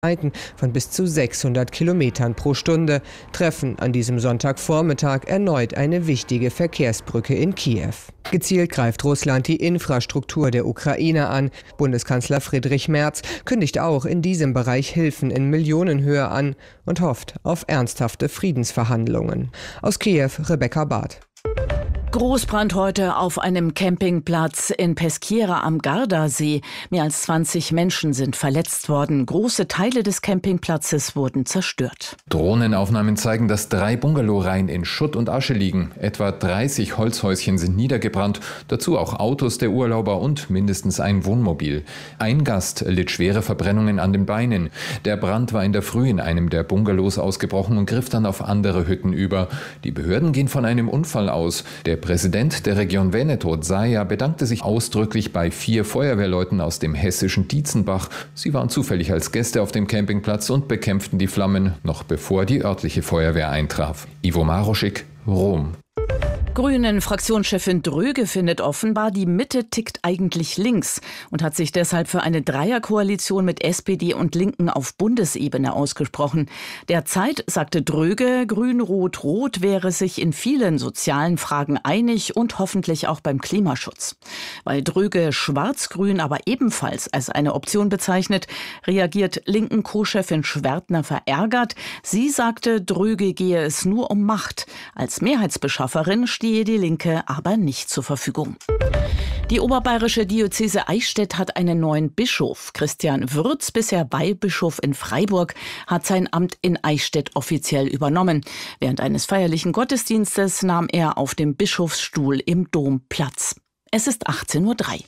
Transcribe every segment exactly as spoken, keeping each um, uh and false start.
von bis zu sechshundert Kilometern pro Stunde treffen an diesem Sonntagvormittag erneut eine wichtige Verkehrsbrücke in Kiew. Gezielt greift Russland die Infrastruktur der Ukraine an. Bundeskanzler Friedrich Merz kündigt auch in diesem Bereich Hilfen in Millionenhöhe an und hofft auf ernsthafte Friedensverhandlungen. Aus Kiew, Rebecca Barth. Großbrand heute auf einem Campingplatz in Peschiera am Gardasee. Mehr als zwanzig Menschen sind verletzt worden. Große Teile des Campingplatzes wurden zerstört. Drohnenaufnahmen zeigen, dass drei Bungalowreihen in Schutt und Asche liegen. Etwa dreißig Holzhäuschen sind niedergebrannt. Dazu auch Autos der Urlauber und mindestens ein Wohnmobil. Ein Gast litt schwere Verbrennungen an den Beinen. Der Brand war in der Früh in einem der Bungalows ausgebrochen und griff dann auf andere Hütten über. Die Behörden gehen von einem Unfall aus. Der Präsident der Region Veneto, Zaia, bedankte sich ausdrücklich bei vier Feuerwehrleuten aus dem hessischen Dietzenbach. Sie waren zufällig als Gäste auf dem Campingplatz und bekämpften die Flammen, noch bevor die örtliche Feuerwehr eintraf. Ivo Maroschik, Rom. Grünen-Fraktionschefin Dröge findet offenbar, die Mitte tickt eigentlich links und hat sich deshalb für eine Dreierkoalition mit S P D und Linken auf Bundesebene ausgesprochen. Derzeit, sagte Dröge, Grün-Rot-Rot wäre sich in vielen sozialen Fragen einig und hoffentlich auch beim Klimaschutz. Weil Dröge Schwarz-Grün aber ebenfalls als eine Option bezeichnet, reagiert Linken-Co-Chefin Schwertner verärgert. Sie sagte, Dröge gehe es nur um Macht. Als Mehrheitsbeschafferin stehe die Linke aber nicht zur Verfügung. Die oberbayerische Diözese Eichstätt hat einen neuen Bischof. Christian Würz, bisher Weihbischof in Freiburg, hat sein Amt in Eichstätt offiziell übernommen. Während eines feierlichen Gottesdienstes nahm er auf dem Bischofsstuhl im Dom Platz. Es ist achtzehn Uhr drei.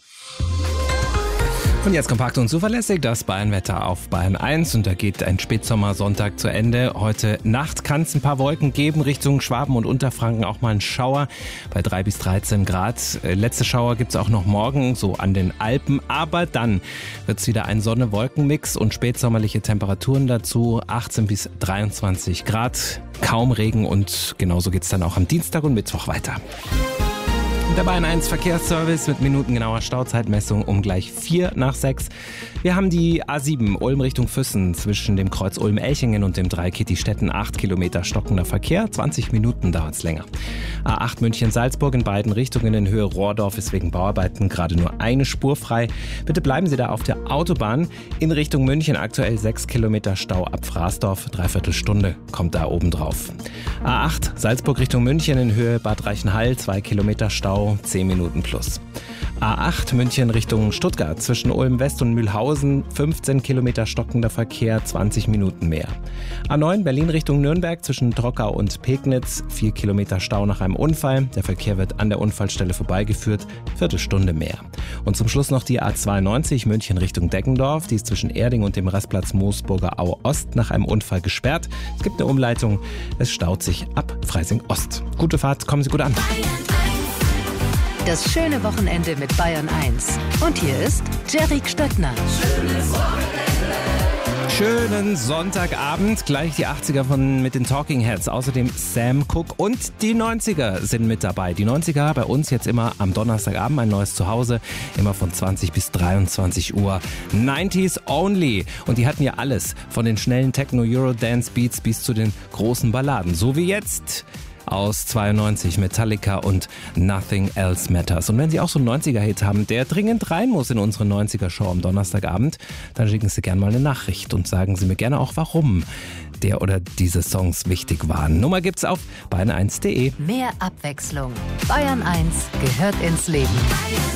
Und jetzt kompakt und zuverlässig das Bayernwetter auf Bayern eins. Und da geht ein Spätsommersonntag zu Ende. Heute Nacht kann es ein paar Wolken geben, Richtung Schwaben und Unterfranken auch mal ein Schauer bei drei bis dreizehn Grad. Letzte Schauer gibt es auch noch morgen, so an den Alpen. Aber dann wird es wieder ein Sonne-Wolken-Mix und spätsommerliche Temperaturen dazu. achtzehn bis dreiundzwanzig Grad, kaum Regen und genauso geht es dann auch am Dienstag und Mittwoch weiter. Der Bayern eins Verkehrsservice mit minutengenauer Stauzeitmessung um gleich vier nach sechs. Wir haben die A sieben Ulm Richtung Füssen zwischen dem Kreuz Ulm-Elchingen und dem Dreikitti-Städten acht Kilometer stockender Verkehr. zwanzig Minuten dauert es länger. A acht München-Salzburg in beiden Richtungen in Höhe Rohrdorf ist wegen Bauarbeiten gerade nur eine Spur frei. Bitte bleiben Sie da auf der Autobahn. In Richtung München aktuell sechs Kilometer Stau ab Fraßdorf. Dreiviertel Stunde kommt da oben drauf. A acht Salzburg Richtung München in Höhe Bad Reichenhall. zwei Kilometer Stau. zehn Minuten plus. A acht München Richtung Stuttgart zwischen Ulm West und Mühlhausen, fünfzehn Kilometer stockender Verkehr, zwanzig Minuten mehr. A neun Berlin Richtung Nürnberg zwischen Trockau und Pegnitz, vier Kilometer Stau nach einem Unfall. Der Verkehr wird an der Unfallstelle vorbeigeführt, Viertelstunde mehr. Und zum Schluss noch die A zweiundneunzig München Richtung Deggendorf, die ist zwischen Erding und dem Rastplatz Moosburger Au Ost nach einem Unfall gesperrt. Es gibt eine Umleitung, es staut sich ab Freising Ost. Gute Fahrt, kommen Sie gut an. Das schöne Wochenende mit Bayern eins. Und hier ist Jerry Stöttner. Schönes Wochenende. Schönen Sonntagabend. Gleich die achtziger von mit den Talking Heads. Außerdem Sam Cooke und die neunziger sind mit dabei. Die neunziger bei uns jetzt immer am Donnerstagabend. Ein neues Zuhause. Immer von zwanzig bis dreiundzwanzig Uhr. neunziger only. Und die hatten ja alles. Von den schnellen Techno-Euro-Dance-Beats bis zu den großen Balladen. So wie jetzt. Aus zweiundneunzig Metallica und Nothing Else Matters. Und wenn Sie auch so einen neunziger-Hit haben, der dringend rein muss in unsere neunziger-Show am Donnerstagabend, dann schicken Sie gerne mal eine Nachricht und sagen Sie mir gerne auch, warum der oder diese Songs wichtig waren. Nummer gibt's auf bayern eins punkt de. Mehr Abwechslung. Bayern eins gehört ins Leben.